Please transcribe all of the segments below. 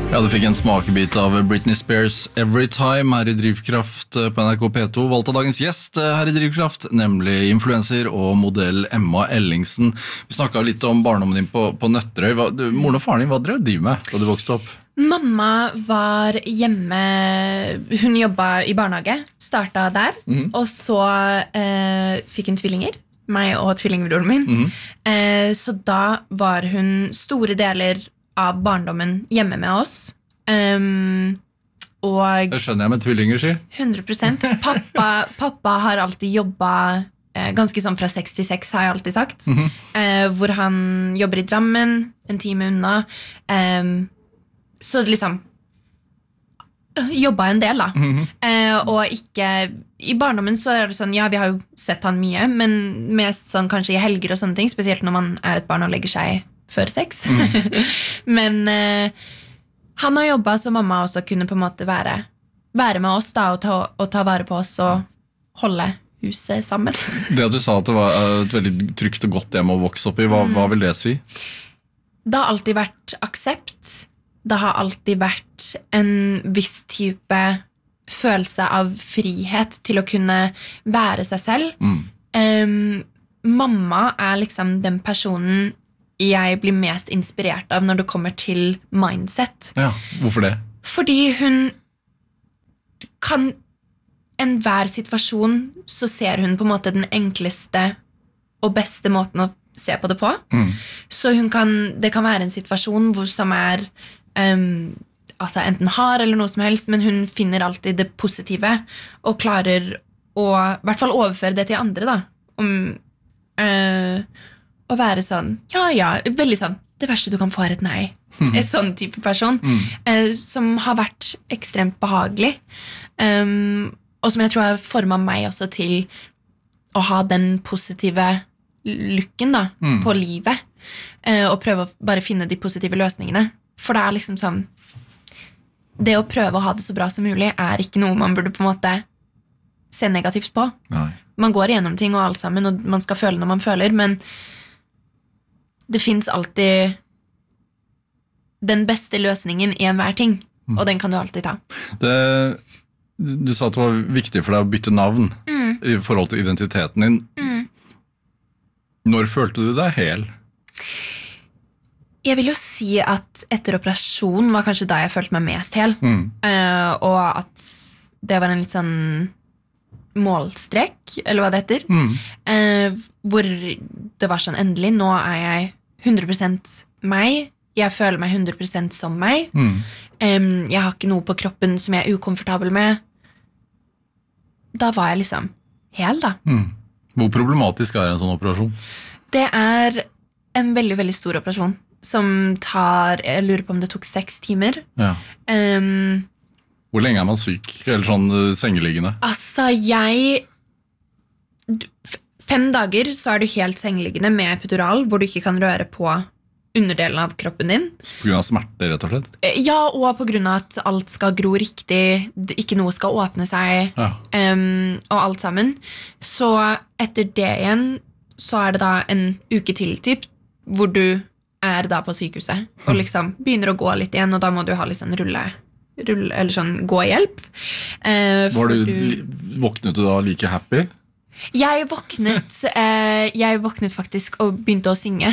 Ja, du fikk en smakebit av Britney Spears Every Time her i Drivkraft på NRK P2. Valgt av dagens gjest her i Drivkraft, nemlig influencer og modell Emma Ellingsen. Vi snakket litt om barndommen din på Nøtterøy. Moren og faren din, hva drev de med da du vokste opp? Mamma var hjemme, hun jobbet i barnehage, startet der, og så fikk hun tvillinger, meg og tvillingbroren min. Så da var hun store deler av barndommen hjemme med oss. Og Det skjønner jeg med tvillinger, sier. 100%. Pappa har alltid jobbet ganske sånn fra 6 til 6, har jeg alltid sagt. Hvor han jobber i Drammen, en time unna. Så liksom jobbet en del da. Og ikke i barndommen så det sånn, ja, vi har jo sett han mye, men mest sånn kanskje i helger og sånne ting, spesielt når man et barn og legger seg før 6. Men han har jobbet så mamma også kunne på en måte være med oss da, og ta vare på oss og holde huset sammen. Det at du sa at det var et veldig trygt og godt hjem å vokse opp i, hva vil det si? Det har alltid vært aksept. Det har alltid vært en viss type følelse av frihet til å kunne være seg selv. Mamma liksom den personen jeg blir mest inspirert av når det kommer til mindset. Ja, hvorfor det? Fordi hun kan enhver situasjon så ser hun på en måte den enkleste og beste måten å se på det på. Så det kan være en situasjon som altså enten hard eller noe som helst, men hun finner alltid det positive og klarer å i hvert fall overføre det til andre da. Å være sånn, ja, veldig sånn, det verste du kan få et nei. En sånn type person, som har vært ekstremt behagelig, og som jeg tror har formet meg også til å ha den positive looken da, på livet, og prøve å bare finne de positive løsningene. For det liksom sånn, det å prøve å ha det så bra som mulig ikke noe man burde på en måte se negativt på. Nei. Man går igjennom ting og alt sammen, og man skal føle når man føler, men det finnes alltid den beste løsningen i enhver ting, og den kan du alltid ta. Du sa at det var viktig for deg å bytte navn i forhold til identiteten din. Når følte du deg hel? Jeg vil jo si at etter operasjon var kanskje da jeg følte meg mest hel, og at det var en litt sånn målstrek, eller hva det heter, hvor det var sånn endelig, nå jeg 100% meg, jeg føler meg 100% som meg, jeg har ikke noe på kroppen som jeg ukomfortabel med. Da var jeg liksom hel da. Hvor problematisk en sånn operasjon? Det en veldig, veldig stor operasjon, som jeg lurer på om det tok 6 timer. Ja. Hvor lenge man syk? Eller sånn sengeliggende? Altså, 5 dager så du helt sengeliggende med epidural, hvor du ikke kan røre på underdelen av kroppen din. På grunn av smerte, rett og slett? Ja, og på grunn av at alt skal gro riktig, ikke noe skal åpne seg, og alt sammen. Så etter det igjen, så det da en uke til, typ, hvor du da på sykehuset, og liksom begynner å gå litt igjen, og da må du ha liksom rulle eller sånn gå-hjelp. Våknet du da like happy? Jeg våknet faktisk og begynte å synge.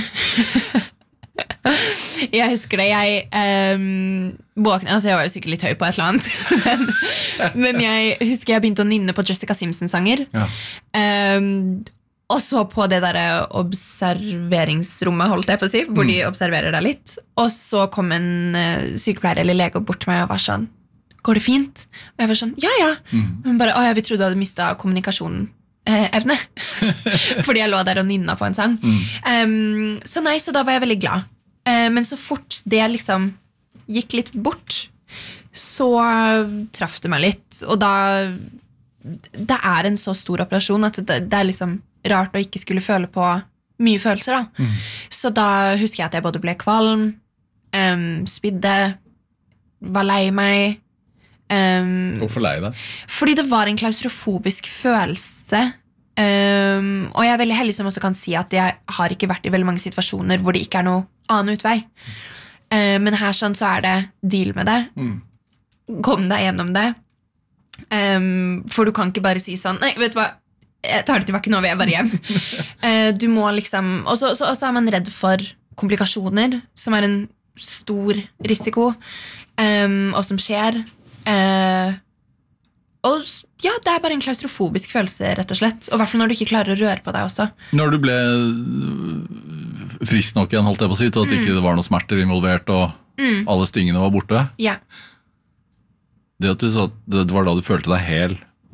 Jeg husker det, våknet, altså jeg var jo sikkert litt høy på et eller annet, men jeg husker jeg begynte å nynne på Jessica Simpson-sanger, og så på det der observeringsrommet, holdt jeg på å si, hvor de observerer deg litt, og så kom en sykepleier eller lege bort til meg og var sånn, går det fint? Og jeg var sånn, ja. Hun bare, vi trodde du hadde mistet kommunikasjonen evne, fordi jeg lå der og nynna på en sang. Så da var jeg veldig glad. Men så fort det liksom gikk litt bort, så traff det meg litt, og da det en så stor operasjon at det liksom rart å ikke skulle føle på mye følelser da. Så da husker jeg at jeg både ble kvalm, spydde, var lei meg. Hvorfor lei deg? Fordi det var en klaustrofobisk følelse, og jeg veldig heldig som også kan si at jeg har ikke vært i veldig mange situasjoner hvor det ikke noe annen utvei. Men her sånn så det deal med det. Kom deg gjennom det. For du kan ikke bare si sånn, nei, vet du hva, jeg tar det tilbake nå, vil jeg bare hjem. Du må liksom, og så man redd for komplikasjoner, som en stor risiko, og som skjer. Og ja, det bare en klaustrofobisk følelse, rett og slett. Og I hvert fall når du ikke klarer å røre på deg også. Når du ble frisk nok igjen, holdt jeg på å si, til at det ikke var noen smerter involvert, og alle stingene var borte. Ja. Det at du sa at det var da du følte deg hel.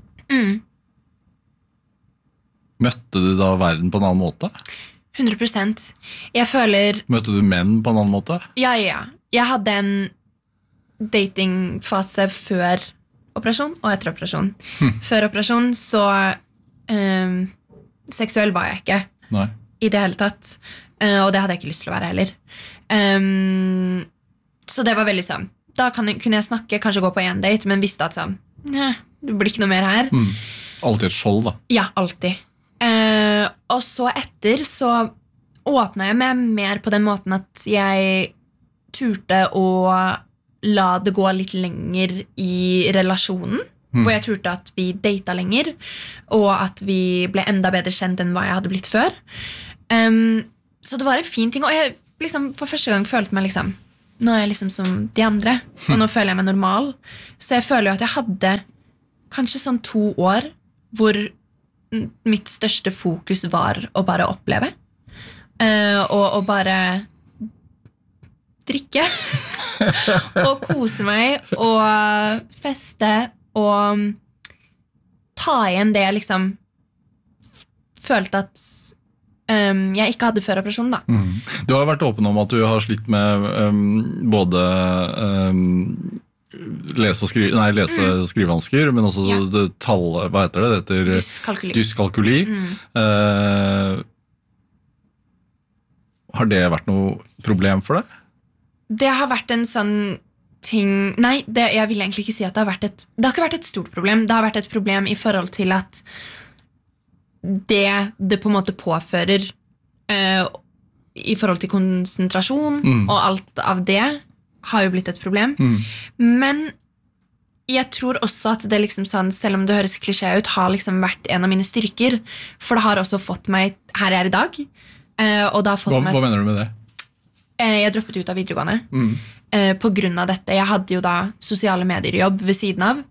Møtte du da verden på en annen måte? 100%. Jeg føler... Møtte du menn på en annen måte? Ja. Jeg hadde en datingfase før operasjon og etter operasjon. Før operasjon så seksuell var jeg ikke. Nei. I det hele tatt. Og det hadde jeg ikke lyst til å være heller. Så det var veldig sånn. Da kunne jeg snakke, kanskje gå på en date, men visste at sånn, det blir ikke noe mer her. Alltid et skjold da. Ja, alltid. Og så etter så åpnet jeg meg mer på den måten at jeg turte å la det gå litt lenger I relasjonen, hvor jeg turte at vi data lenger, og at vi ble enda bedre kjent enn hva jeg hadde blitt før. Så det var en fin ting, og jeg liksom for første gang følte meg liksom, nå jeg liksom som de andre, og nå føler jeg meg normal. Så jeg føler jo at jeg hadde kanskje sånn 2 år hvor mitt største fokus var å bare oppleve. Og bare drikke. Og kose meg, og feste, og ta igjen det jeg liksom følte at jeg ikke hadde før operasjonen da. Du har vært åpen om at du har slitt med både lese- og skrivevansker, men også hva heter det? Det heter dyskalkuli. Har det vært noe problem for deg? Det har vært en sånn ting... Nei, jeg vil egentlig ikke si at det har ikke vært et stort problem. Det har vært et problem I forhold til at det på en måte påfører I forhold til konsentrasjon og alt av det har jo blitt et problem. Men jeg tror også at det liksom sånn, selv om det høres klisjé ut, har liksom vært en av mine styrker, for det har også fått meg her jeg I dag. Og det har fått meg... Hva mener du med det? Jeg droppet ut av videregående på grunn av dette. Jeg hadde jo da sosiale medier-jobb ved siden av.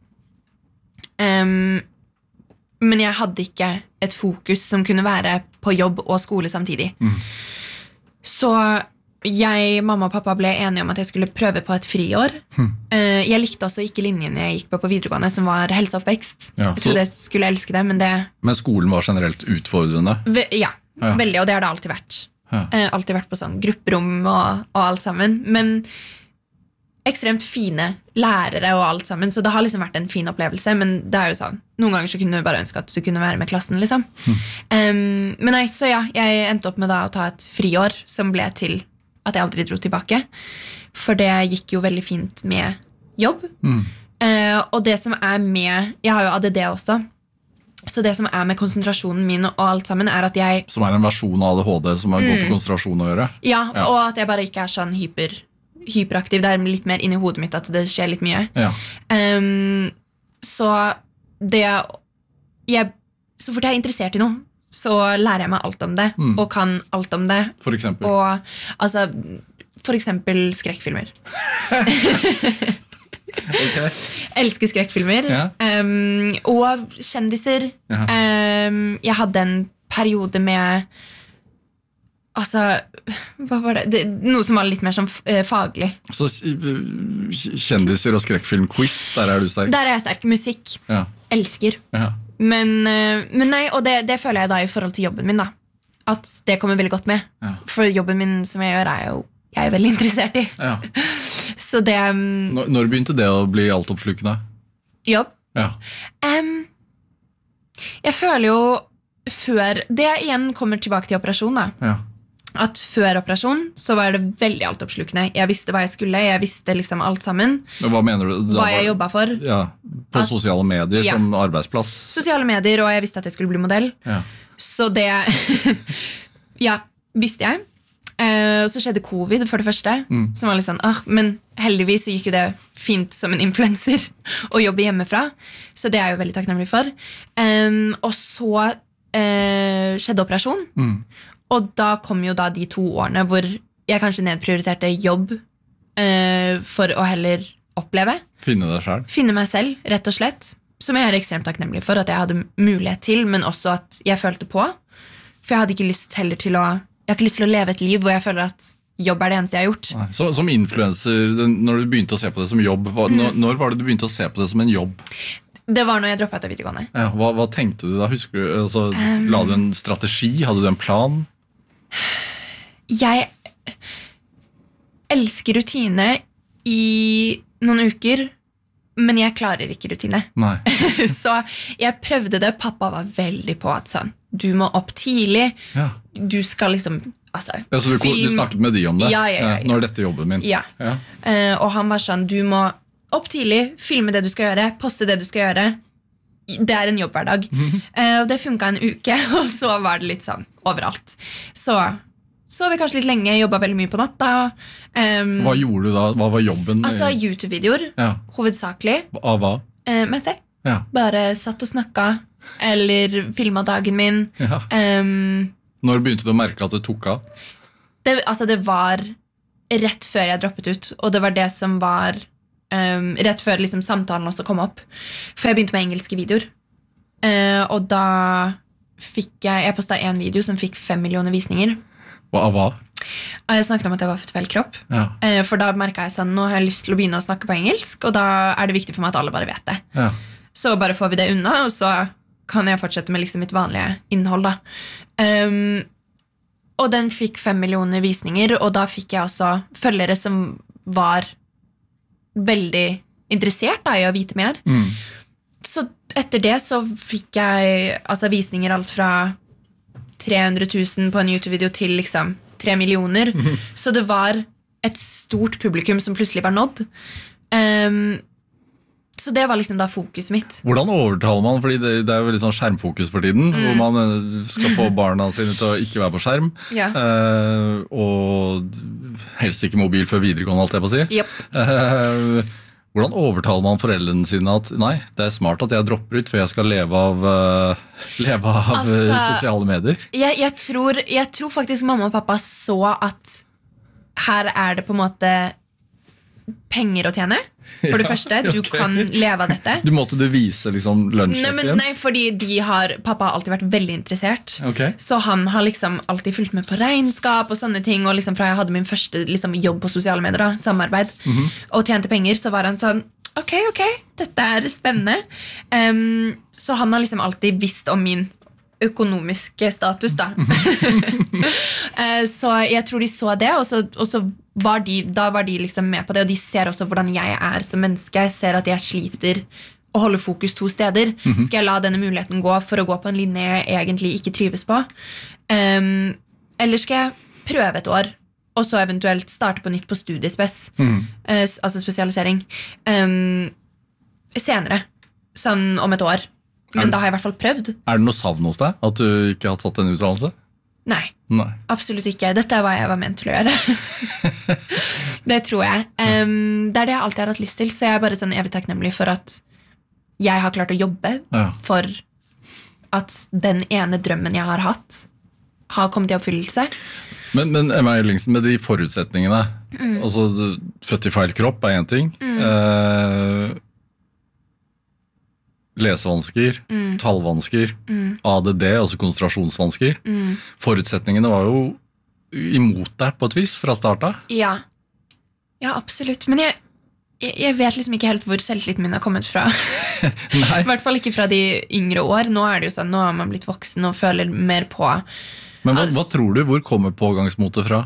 Men jeg hadde ikke et fokus som kunne være på jobb og skole samtidig. Så mamma og pappa ble enige om at jeg skulle prøve på et friår. Jeg likte også ikke linjen jeg gikk på videregående, som var helseoppvekst. Ja, jeg trodde jeg skulle elske det, men det... Men skolen var generelt utfordrende? Ja, veldig, og det har det alltid vært. Alltid vært på sånn grupperom og alt sammen. Men ekstremt fine lærere og alt sammen, så det har liksom vært en fin opplevelse, men det jo sånn, noen ganger så kunne du bare ønske at du kunne være med klassen, liksom. Men nei, så ja, jeg endte opp med da å ta et friår, som ble til at jeg aldri dro tilbake, for det gikk jo veldig fint med jobb. Og det som med, jeg har jo ADD også, så det som med konsentrasjonen min og alt sammen at jeg... Som en versjon av ADHD som har gått på konsentrasjon å gjøre? Ja, og at jeg bare ikke sånn hyperaktiv, det litt mer inni hodet mitt at det skjer litt mye. Ja. Så så fort jeg interessert I noe, så lærer jeg meg alt om det, og kan alt om det. For eksempel? Og, altså, for eksempel skrekkfilmer. Okay. Elsker skrekkfilmer. Ja. Og kjendiser. Ja. Jeg hadde en periode med altså, hva var det? Noe som var litt mer som faglig. Så kjendiser og skrekkfilm-quiz, der du sterk? Der jeg sterk. Musikk. Ja. Elsker. Ja. Men nei, og det føler jeg da I forhold til jobben min da. At det kommer veldig godt med. Ja. For jobben min som jeg gjør jo jeg veldig interessert I. Ja. Så det... Når begynte det å bli altoppslukende? Jobb? Ja. Jeg føler jo før... Det igjen kommer tilbake til operasjon da. Ja. At før operasjon så var det veldig altoppslukende. Jeg visste hva jeg skulle, jeg visste liksom alt sammen. Men hva mener du? Hva jeg jobbet for. Ja, på sosiale medier som arbeidsplass. Sosiale medier, og jeg visste at jeg skulle bli modell. Ja. Så det... ja, visste jeg. Så skjedde covid for det første, som var litt sånn, men heldigvis så gikk jo det fint som en influencer å jobbe hjemmefra, så det er jeg jo veldig takknemlig for. Og så skjedde operasjon, og da kom jo da de 2 årene hvor jeg kanskje nedprioriterte jobb for å heller oppleve. Finne deg selv. Finne meg selv, rett og slett. Som jeg er ekstremt takknemlig for at jeg hadde mulighet til, men også at jeg følte på. For jeg hadde ikke lyst heller til å leve et liv hvor jeg føler at jobb er det eneste jeg har gjort. Nei. Så, som influencer, når du begynte å se på det som jobb, når var det du begynte å se på det som en jobb? Det var når jeg droppet ut av videregående. Ja, hva tenkte du da? Husker du, altså, la du en strategi? Hadde du en plan? Jeg elsker rutine i noen uker, men jeg klarer ikke rutine. Nei. Så jeg prøvde det. Pappa var veldig på at sånn, du må opp tidlig. Ja. Du skal liksom, altså, ja, så du snakket med de om det? Ja. Når dette er jobben min? Ja. Og han var sånn, du må opp tidlig, filme det du skal gjøre, poste det du skal gjøre. Det er en jobb hver dag. Og det funket en uke, og så var det litt sånn overalt. Så vi kanskje litt lenge, jobbet veldig mye på natta. Hva gjorde du da? Hva var jobben? Altså YouTube-videoer, hovedsakelig. Av hva? Meg selv. Ja. Bare satt og snakket, eller filmet dagen min. Ja. Når begynte du å merke at det tok av? Det var rett før jeg droppet ut, og det var det som var rett før liksom, samtalen også kom opp. For jeg begynte med engelske videoer. Og da fikk jeg postet en video som fikk 5 millioner visninger. Hva? Jeg snakket om at jeg var født feil kropp. Ja. For da merket jeg sånn, nå har jeg lyst til å begynne å snakke på engelsk, og da er det viktig for meg at alle bare vet det. Ja. Så bare får vi det unna, og så kan jeg fortsette med liksom mitt vanlige innhold da. Og den fikk 5 millioner visninger, og da fikk jeg også følgere som var veldig interessert da, i å vite mer. Så etter det så fikk jeg altså, visninger alt fra 300 000 på en YouTube-video til liksom 3 millioner. Så det var et stort publikum som plutselig var nådd. Så det var liksom da fokuset mitt. Hvordan overtaler man? Fordi det er jo veldig sånn skjermfokus for tiden, hvor man skal få barna sine til å ikke være på skjerm. Ja. Og helst ikke mobil før videregående, alt jeg på å si. Yep. Hvordan overtaler man foreldrene sine at nei, det er smart at jeg dropper ut, for jeg skal leve av sosiale medier? Jeg tror faktisk mamma og pappa så at her er det på en måte penger å tjene. For det første, du kan leve av dette. Du måtte vise liksom lunsjsjekken? Nei, fordi pappa har alltid vært veldig interessert. Okay. Så han har liksom alltid fulgt med på regnskap og sånne ting. Og liksom fra jeg hadde min første liksom, jobb på sosiale medier, da, samarbeid, og tjente penger, så var han sånn, ok, dette er spennende. Så han har liksom alltid visst om min økonomiske status da. Så jeg tror de så det, og så var de liksom med på det, og de ser også hvordan jeg er som menneske. Jeg ser at jeg sliter å holde fokus 2 steder. Skal jeg la denne muligheten gå for å gå på en linje jeg egentlig ikke trives på? Eller skal jeg prøve et år, og så eventuelt starte på nytt på studiespes, altså spesialisering, senere, sånn om et år. Men da har jeg i hvert fall prøvd. Er det noe savn hos deg, at du ikke har tatt en utdannelse? Nei, absolutt ikke. Dette er hva jeg var ment til å gjøre. Det tror jeg. Det er det jeg alltid har hatt lyst til, så jeg er bare sånn evig takknemlig for at jeg har klart å jobbe for at den ene drømmen jeg har hatt, har kommet i oppfyllelse. Men Emma Ellingsen, med de forutsetningene, altså født i feil kropp er en ting, lesevansker, tallvansker, ADD, altså konsentrasjonsvansker. Forutsetningene var jo imot deg på et vis fra starten. Ja, absolutt. Men jeg vet liksom ikke helt hvor selvtilliten min har kommet fra. I hvert fall ikke fra de yngre år. Nå er det jo sånn, nå har man blitt voksen og føler mer på. Men hva tror du? Hvor kommer pågangsmotet fra?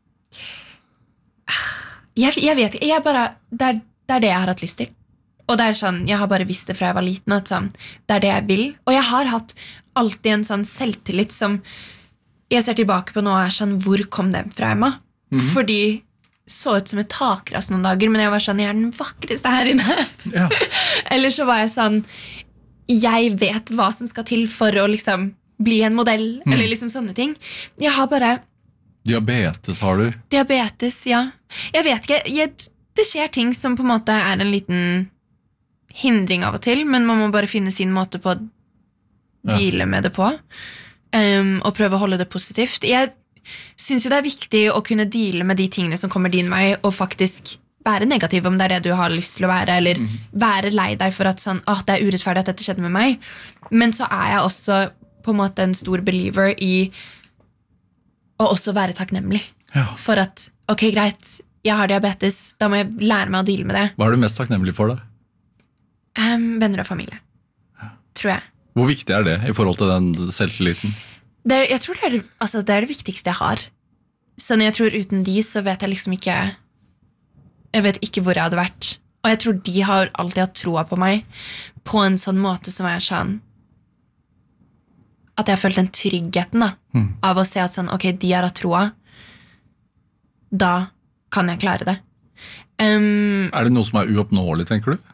Jeg vet ikke. Det er det jeg har hatt lyst til. Og det er sånn, jeg har bare visst det fra jeg var liten, at sånn, det er det jeg vil. Og jeg har hatt alltid en sånn selvtillit som jeg ser tilbake på nå, er sånn, hvor kom den fra, Emma? Fordi så ut som et takras noen dager, men jeg var sånn, jeg er den vakreste her inne. Ja. Eller så var jeg sånn, jeg vet hva som skal til for å liksom bli en modell, eller liksom sånne ting. Jeg har bare Diabetes har du. Diabetes, ja. Jeg vet ikke, det skjer ting som på en måte er en liten hindring av og til, men man må bare finne sin måte på å deale med det på, og prøve å holde det positivt. Jeg synes jo det er viktig å kunne deale med de tingene som kommer din vei, og faktisk være negativ om det er det du har lyst til å være, eller være lei deg for at sånn, det er urettferdig at dette skjedde med meg. Men så er jeg også på en måte en stor believer i å også være takknemlig. Ja. For at, ok, greit, jeg har diabetes, da må jeg lære meg å deale med det. Hva er du mest takknemlig for da? Venner og familie, tror jeg. Hvor viktig er det i forhold til den selvtilliten? Jeg tror det er det viktigste jeg har. Så når jeg tror uten de, så vet jeg liksom ikke, jeg vet ikke hvor jeg hadde vært. Og jeg tror de har alltid hatt troa på meg på en sånn måte som er sånn, at jeg har følt den tryggheten da, av å se at sånn, ok, de har hatt troa, da kan jeg klare det. Er det noe som er uoppnåelig, tenker du?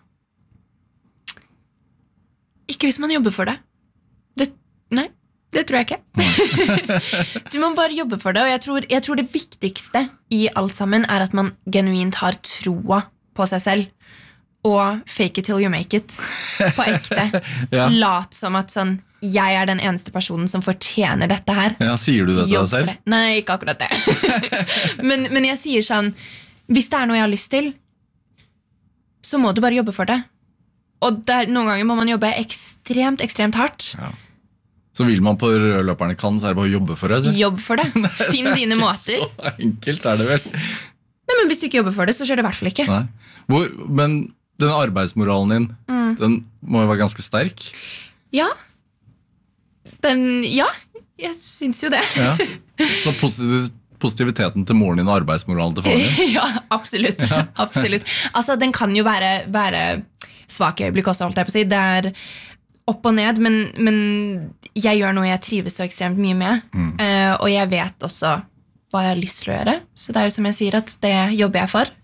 Ikke hvis man jobber for det. Nei, det tror jeg ikke. Du må bare jobbe for det, og jeg tror det viktigste i alt sammen er at man genuint har troa på seg selv, og fake it till you make it, på ekte. Ja. Lat som at sånn, jeg er den eneste personen som fortjener dette her. Ja, sier du det til deg selv? Nei, ikke akkurat det. men jeg sier sånn, hvis det er noe jeg har lyst til, så må du bare jobbe for det. Og noen ganger må man jobbe ekstremt, ekstremt hardt. Ja. Så vil man på rødløperne kan, så er det bare å jobbe for det. Så. Jobb for det. Finn dine måter. Så enkelt er det vel. Nei, men hvis du ikke jobber for det, så skjer det i hvert fall ikke. Nei. Men den arbeidsmoralen din, den må jo være ganske sterk. Ja. Ja, jeg synes jo det. Ja. Så positiviteten til moren din og arbeidsmoralen til faren din? Ja, absolutt. Ja. Absolutt. Altså, den kan jo være svak i øyeblikk også, holdt jeg på å si. Det er opp og ned, men jeg gjør noe jeg trives så ekstremt mye med. Og jeg vet også hva jeg har lyst til å gjøre. Så det er jo som jeg sier, at det jobber jeg for.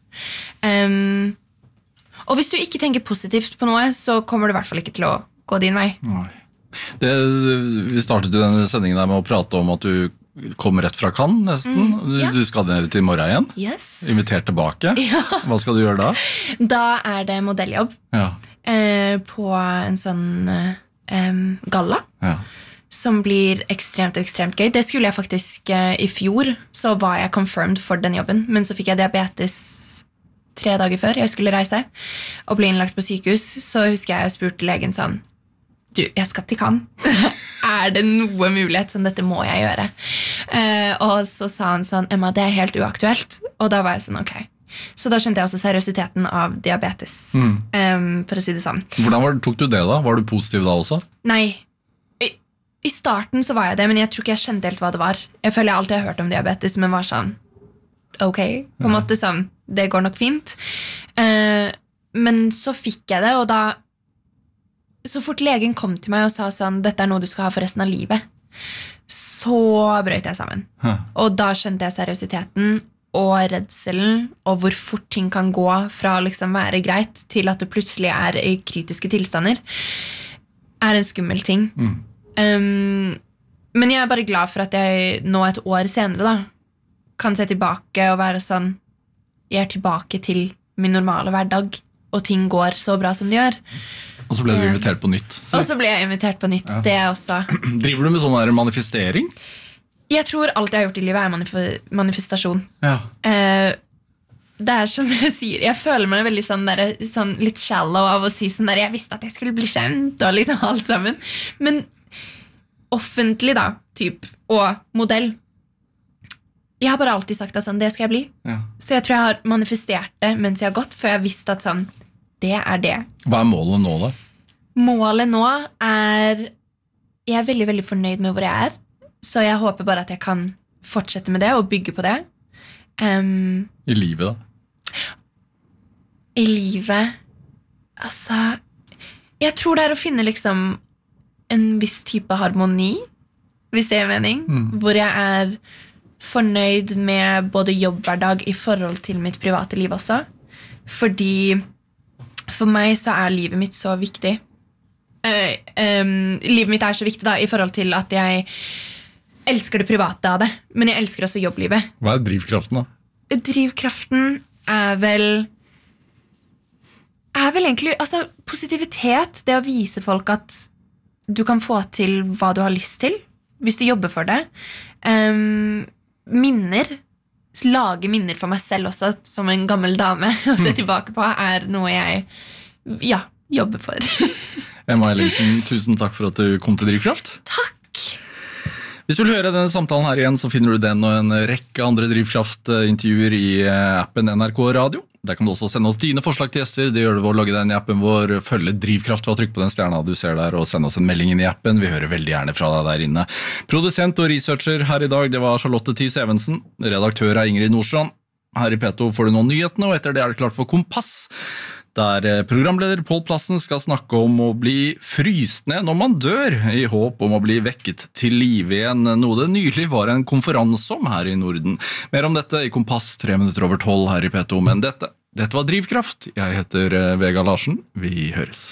Og hvis du ikke tenker positivt på noe, så kommer du i hvert fall ikke til å gå din vei. Nei. Vi startet jo denne sendingen der med å prate om at du kom rett fra Cannes nesten. Ja. Du skal ned til i morgen igjen. Yes. Invitert tilbake. Ja. Hva skal du gjøre da? Da er det modelljobb. Ja. På en sånn galla. Ja. Som blir ekstremt, ekstremt gøy. Det skulle jeg faktisk i fjor, så var jeg confirmed for den jobben. Men så fikk jeg diabetes 3 dager før jeg skulle reise, og ble innlagt på sykehus. Så husker jeg spurte legen sånn, du, jeg skal til Cannes. Er det noe mulighet sånn, dette må jeg gjøre? Og så sa han sånn, Emma, det er helt uaktuelt. Og da var jeg sånn, ok. Så da skjønte jeg også seriøsiteten av diabetes, for å si det sånn. Hvordan tok du det da? Var du positiv da også? Nei, i starten så var jeg det, men jeg tror ikke jeg kjente helt hva det var. Jeg føler jeg alltid har hørt om diabetes, men var sånn, ok, på en måte sånn, det går nok fint. Men så fikk jeg det, og da så fort legen kom til meg og sa sånn, dette er noe du skal ha for resten av livet, så brøt jeg sammen. Og da skjønte jeg seriøsiteten og redselen, og hvor fort ting kan gå fra å liksom være greit til at du plutselig er i kritiske tilstander, er en skummel ting. Men jeg er bare glad for at jeg nå et år senere da, kan se tilbake og være sånn, jeg er tilbake til min normale hverdag, og ting går så bra som de gjør. Og så ble du invitert på nytt. Og så ble jeg invitert på nytt, det også. Driver du med sånn der manifestering? Jeg tror alt jeg har gjort i livet er manifestasjon. Ja. Det er som jeg sier, jeg føler meg veldig sånn litt shallow av å si sånn der, jeg visste at jeg skulle bli kjent, og liksom alt sammen. Men offentlig da, og modell, jeg har bare alltid sagt at sånn, det skal jeg bli. Ja. Så jeg tror jeg har manifestert det mens jeg har gått, for jeg har visst at sånn, det er det. Hva er målet nå da? Målet nå er, jeg er veldig, veldig fornøyd med hvor jeg er, så jeg håper bare at jeg kan fortsette med det og bygge på det. I livet da? I livet, altså, jeg tror det er å finne liksom en viss type harmoni, hvis det er mening, hvor jeg er fornøyd med både jobbhverdag i forhold til mitt private liv også, fordi for meg så er livet mitt så viktig. Livet mitt er så viktig da, i forhold til at jeg elsker det private av det, men jeg elsker også jobblivet. Hva drivkraften da? Drivkraften er vel egentlig altså, positivitet, det å vise folk at du kan få til hva du har lyst til, hvis du jobber for det. Minner, lage minner for meg selv også, som en gammel dame å se tilbake på, er noe jeg jobber for. Emma Ellingsen, tusen takk for at du kom til Drivkraft. Takk! Hvis du vil høre denne samtalen her igjen, så finner du den og en rekke andre Drivkraft-intervjuer i appen NRK Radio. Der kan du også sende oss dine forslag til gjester. Det gjør du ved å logge deg inn i appen vår, følge Drivkraft og trykk på den stjerna du ser der, og sende oss en melding inn i appen. Vi hører veldig gjerne fra deg der inne. Produsent og researcher her i dag, det var Charlotte Thies Evensen. Redaktør er Ingrid Nordstrand. Her i P2 får du nå nyhetene, og etter det er det klart for Kompass, der programleder Pål Plassen skal snakke om å bli fryst ned når man dør, i håp om å bli vekket til liv igjen, noe det nylig var en konferanse om her i Norden. Mer om dette i Kompass 11:03 her i P2, men dette var Drivkraft. Jeg heter Vega Larsen. Vi høres.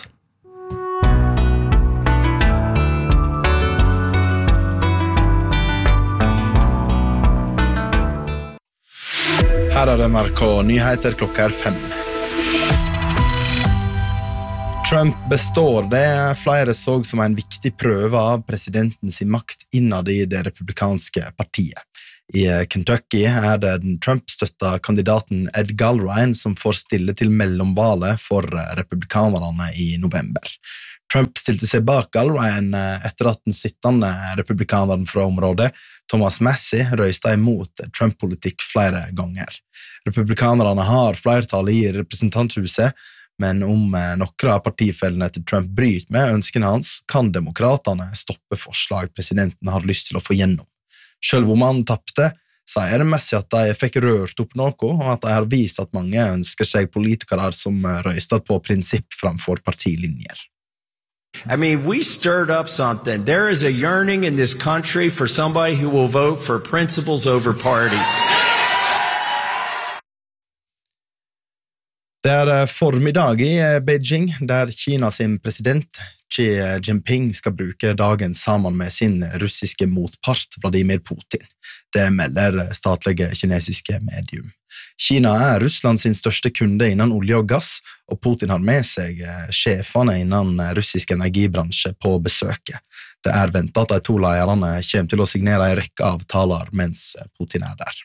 Her er NRK Nyheter klokka 5. Trump består. Det flere så som en viktig prøve av presidentens makt innad i det republikanske partiet. I Kentucky er det den Trump-støtta kandidaten Ed Galbraith som får stille til mellomvalet for republikanerne i november. Trump stilte seg bak Galbraith etter at den sittende republikaneren fra området, Thomas Massie, røysta imot Trump-politikk flere ganger. Republikanerne har flertall i representanthuset, men om noen av partifellene til Trump bryter med ønskene hans, kan demokratene stoppe forslag presidenten har lyst til å få gjennom. Selv om han tappte, sier Massie at de fikk rørt opp noe, og at de har vist at mange ønsker seg politikere som røyster på prinsipp framfor partilinjer. I mean, we stirred up something. There is a yearning in this country for somebody who will vote for principles over party. Det er formiddag i Beijing, der Kinas president Xi Jinping skal bruke dagen sammen med sin russiske motpart Vladimir Putin. Det melder statlige kinesiske medium. Kina er Russlands største kunde innen olje og gass, og Putin har med seg sjefene innen russisk energibransje på besøket. Det er ventet at de to lederne kommer til å signere en rekke avtaler mens Putin er der.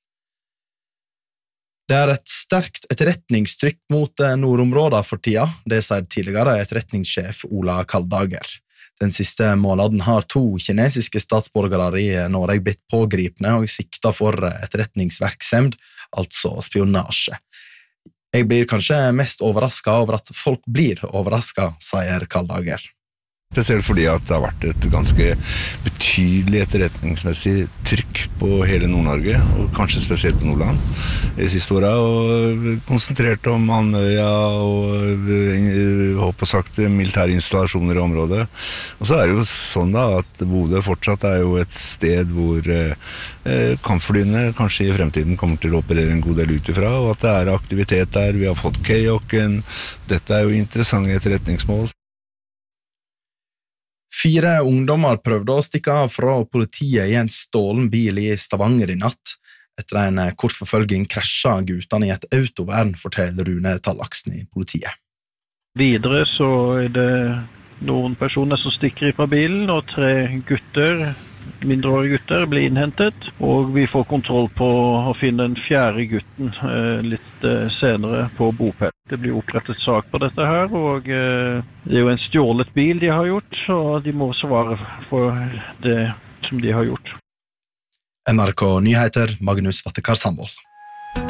Det er et sterkt etterretningstrykk mot nordområder for tida, det sier tidligere etterretningssjef Ola Kaldager. Den siste måneden har 2 kinesiske statsborgere i Norge blitt pågripne og sikta for etterretningsvirksomhet, altså spionasje. Jeg blir kanskje mest overrasket over at folk blir overrasket, sier Kaldager. Spesielt fordi at det har vært et ganske betydelig etterretningsmessig trykk på hele Nord-Norge, og kanskje spesielt på Nordland de siste årene, og konsentrert om Andøya og håper sagt militære installasjoner i området. Og så er det jo sånn da at Bodø fortsatt er jo et sted hvor kampflyene kanskje i fremtiden kommer til å operere en god del utifra, og at det er aktivitet der. Vi har fått kajakken. Dette er jo interessante etterretningsmål. 4 ungdommer prøvde å stikke av fra politiet i en stålen bil i Stavanger i natt. Etter en kort forfølging krasjet guttene i et autovern, forteller Rune Tallaksen i politiet. Videre så er det noen personer som stikker fra bilen, og 3 gutter, mindreårige gutter, blir innhentet, og vi får kontroll på å finne den 4. gutten litt senere på bopel. Det blir opprettet sak på dette her, og det er jo en stjålet bil de har gjort, og de må svare for det som de har gjort. NRK Nyheter, Magnus Vattekar Sandvold.